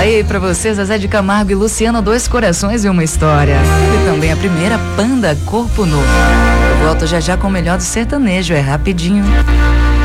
Aí pra você, Zezé de Camargo e Luciano, Dois Corações e uma História. E também a primeira Panda, Corpo Novo. Eu volto já já com o melhor do sertanejo, é rapidinho.